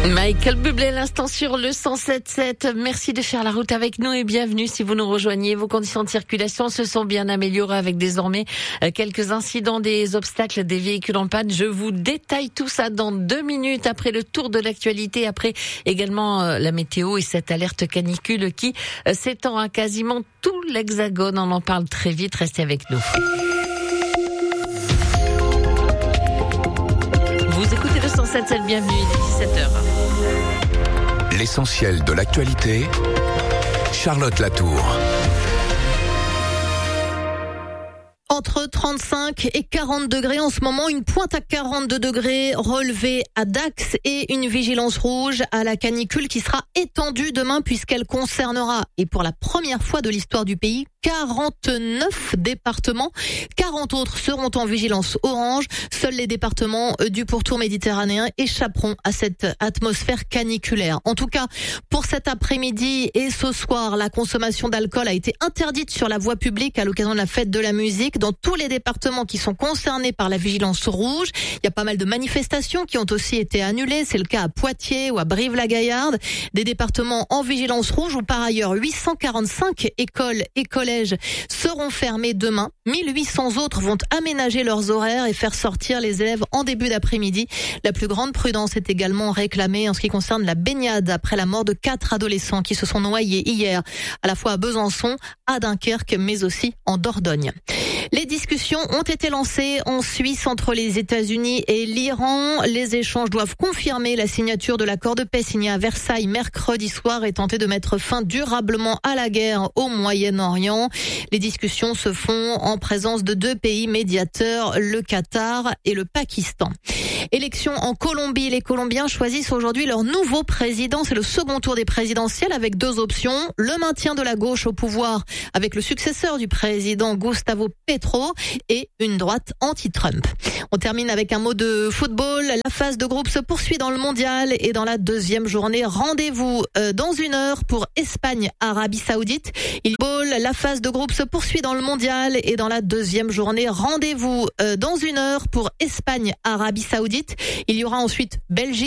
Michael Bublé, l'instant sur le 107.7. Merci de faire la route avec nous et bienvenue si vous nous rejoignez. Vos conditions de circulation se sont bien améliorées avec désormais quelques incidents, des obstacles, des véhicules en panne. Je vous détaille tout ça dans 2 minutes après le tour de l'actualité, après également la météo et cette alerte canicule qui s'étend à quasiment tout l'Hexagone. On en parle très vite, restez avec nous. Vous écoutez le 107.7, bienvenue, il est 17h. L'essentiel de l'actualité, Charlotte Latour. Entre 35 et 40 degrés en ce moment, une pointe à 42 degrés relevée à Dax et une vigilance rouge à la canicule qui sera étendue demain puisqu'elle concernera, et pour la première fois de l'histoire du pays, 49 départements. 40 autres seront en vigilance orange. Seuls les départements du pourtour méditerranéen échapperont à cette atmosphère caniculaire. En tout cas, pour cet après-midi et ce soir, la consommation d'alcool a été interdite sur la voie publique à l'occasion de la fête de la musique dans tous les départements qui sont concernés par la vigilance rouge. Il y a pas mal de manifestations qui ont aussi été annulées. C'est le cas à Poitiers ou à Brive-la-Gaillarde. Des départements en vigilance rouge où par ailleurs 845 écoles et collèges seront fermés demain. 1800 autres vont aménager leurs horaires et faire sortir les élèves en début d'après-midi. La plus grande prudence est également réclamée en ce qui concerne la baignade après la mort de 4 adolescents qui se sont noyés hier, à la fois à Besançon, à Dunkerque, mais aussi en Dordogne. Les discussions ont été lancées en Suisse entre les États-Unis et l'Iran. Les échanges doivent confirmer la signature de l'accord de paix signé à Versailles mercredi soir et tenter de mettre fin durablement à la guerre au Moyen-Orient. Les discussions se font en présence de 2 pays médiateurs, le Qatar et le Pakistan. Élection en Colombie. Les Colombiens choisissent aujourd'hui leur nouveau président. C'est le second tour des présidentielles avec 2 options. Le maintien de la gauche au pouvoir avec le successeur du président Gustavo Petro et une droite anti-Trump. On termine avec un mot de football. La phase de groupe se poursuit dans le mondial et dans la 2e journée. Rendez-vous dans 1 heure pour Espagne-Arabie Saoudite. La phase de groupe se poursuit dans le mondial et dans la 2e journée. Rendez-vous dans 1 heure pour Espagne-Arabie Saoudite. Il y aura ensuite Belgique.